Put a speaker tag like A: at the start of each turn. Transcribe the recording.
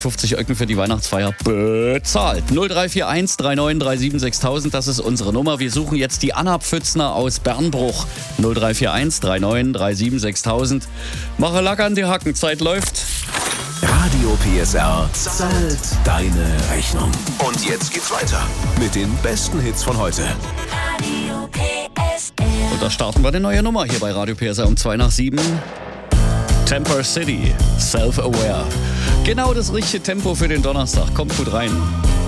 A: 50 Öcken für die Weihnachtsfeier bezahlt. 0341 3937 6000, das ist unsere Nummer. Wir suchen jetzt die Anna Pfützner aus Bernbruch. 0341 3937 6000. Mache Lack an die Hacken, Zeit läuft.
B: Radio PSR zahlt deine Rechnung. Und jetzt geht's weiter mit den besten Hits von heute.
C: Radio PSR.
A: Und da starten wir eine neue Nummer hier bei Radio PSR um 2 nach 7. Temper City, Self-Aware. Genau das richtige Tempo für den Donnerstag. Kommt gut rein.